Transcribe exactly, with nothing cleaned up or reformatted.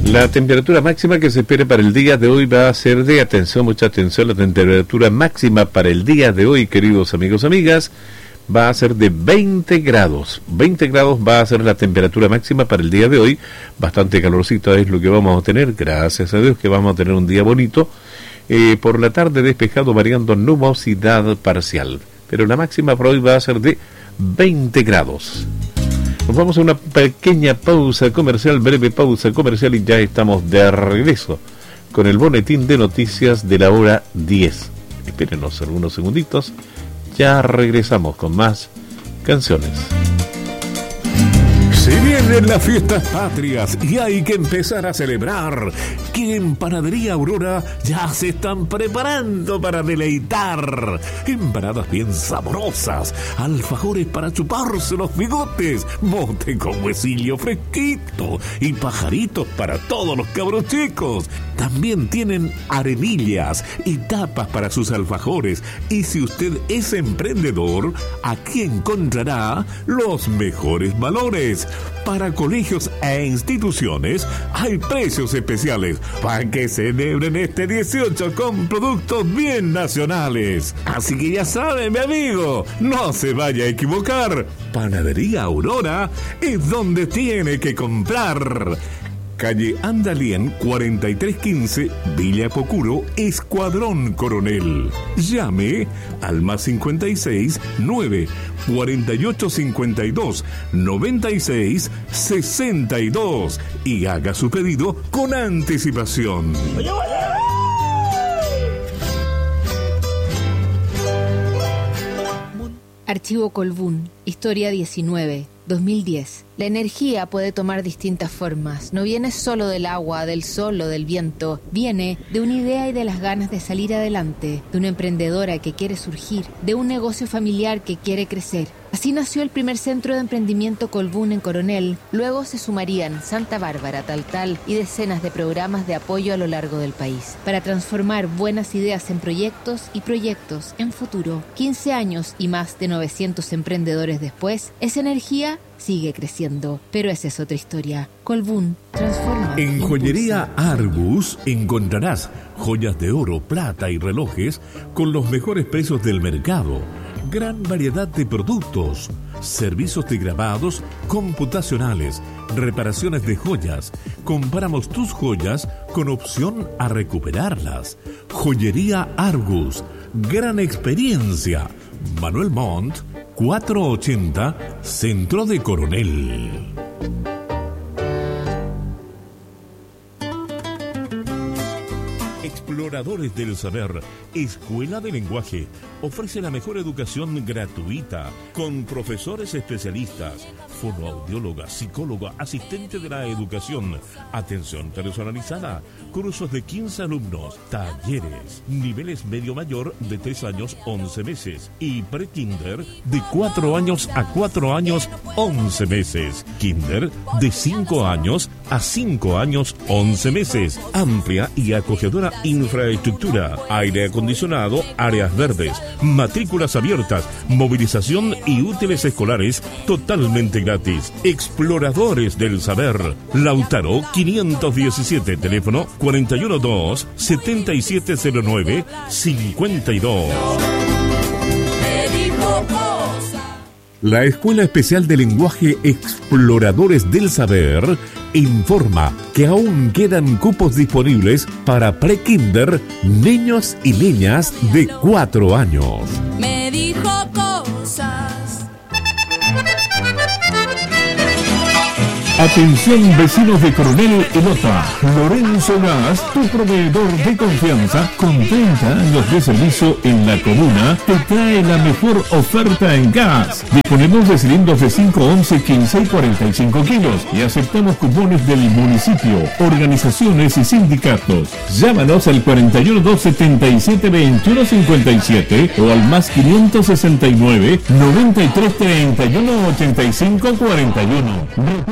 La temperatura máxima que se espera para el día de hoy va a ser de, atención, mucha atención, la temperatura máxima para el día de hoy, queridos amigos, amigas, va a ser de veinte grados. veinte grados va a ser la temperatura máxima para el día de hoy. Bastante calorcito es lo que vamos a tener, gracias a Dios que vamos a tener un día bonito. Eh, por la tarde despejado, variando nubosidad parcial. Pero la máxima para hoy va a ser de veinte grados. Nos vamos a una pequeña pausa comercial, breve pausa comercial, y ya estamos de regreso con el boletín de noticias de la hora diez. Espérenos algunos segunditos, ya regresamos con más canciones. Se vienen las fiestas patrias y hay que empezar a celebrar, que en Panadería Aurora ya se están preparando para deleitar. Empanadas bien sabrosas, alfajores para chuparse los bigotes, mote con huesillo fresquito y pajaritos para todos los cabros chicos. También tienen arenillas y tapas para sus alfajores. Y si usted es emprendedor, aquí encontrará los mejores valores. Para colegios e instituciones hay precios especiales para que celebren este dieciocho con productos bien nacionales. Así que ya saben, mi amigo, no se vaya a equivocar. Panadería Aurora es donde tiene que comprar. Calle Andalien cuarenta y tres quince, Villa Pocuro, Escuadrón Coronel. Llame al más cincuenta y seis, nueve, cuarenta y ocho, cincuenta y dos, noventa y seis, sesenta y dos y haga su pedido con anticipación. Archivo Colbún, Historia diecinueve, dos mil diez. La energía puede tomar distintas formas. No viene solo del agua, del sol o del viento. Viene de una idea y de las ganas de salir adelante, de una emprendedora que quiere surgir, de un negocio familiar que quiere crecer. Así nació el primer centro de emprendimiento Colbún en Coronel. Luego se sumarían Santa Bárbara, Taltal y decenas de programas de apoyo a lo largo del país para transformar buenas ideas en proyectos y proyectos en futuro. quince años y más de novecientos emprendedores después, esa energía sigue creciendo, pero esa es otra historia. Colbún transforma. En Joyería Argus encontrarás joyas de oro, plata y relojes con los mejores precios del mercado. Gran variedad de productos, servicios de grabados computacionales, reparaciones de joyas. Compramos tus joyas con opción a recuperarlas. Joyería Argus, gran experiencia. Manuel Montt, cuatrocientos ochenta, Centro de Coronel. Exploradores del Saber, Escuela de Lenguaje, ofrece la mejor educación gratuita, con profesores especialistas, fonoaudióloga, psicóloga, asistente de la educación, atención personalizada, cursos de quince alumnos, talleres, niveles medio mayor de tres años, once meses, y pre-kinder de cuatro años a cuatro años, once meses, kinder de cinco años a cinco años, once meses, amplia y acogedora infraestructura, aire acondicionado, áreas verdes, matrículas abiertas, movilización y útiles escolares totalmente gratis. Exploradores del Saber, Lautaro quinientos diecisiete, teléfono cuatro uno dos, siete siete cero nueve, cinco dos. La Escuela Especial de Lenguaje Exploradores del Saber informa que aún quedan cupos disponibles para pre-kinder, niños y niñas de cuatro años. Me dijo cosas. Atención, vecinos de Coronel y Lota. Lorenzo Gas, tu proveedor de confianza con treinta años de servicio en la comuna, te trae la mejor oferta en gas. Disponemos de cilindros de cinco, once, quince y cuarenta y cinco kilos y aceptamos cupones del municipio, organizaciones y sindicatos. Llámanos al cuatro uno dos, setenta y siete, veintiuno cincuenta y siete o al más quinientos sesenta y nueve, noventa y tres, treinta y uno, ochenta y cinco, cuarenta y uno.